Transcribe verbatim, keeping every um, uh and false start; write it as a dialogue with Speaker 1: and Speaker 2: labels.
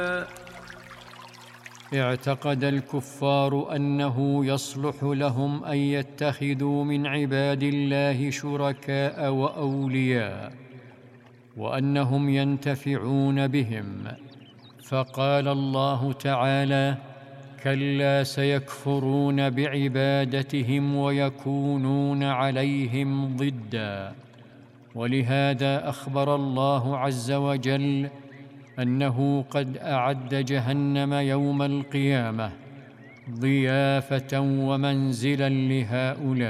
Speaker 1: اعتقد الكفار أنه يصلح لهم أن يتخذوا من عباد الله شركاء وأولياء وأنهم ينتفعون بهم، فقال الله تعالى: كلا سيكفرون بعبادتهم ويكونون عليهم ضدًا. ولهذا أخبر الله عز وجل أنه قد أعد جهنم يوم القيامة ضيافة ومنزلا لهؤلاء.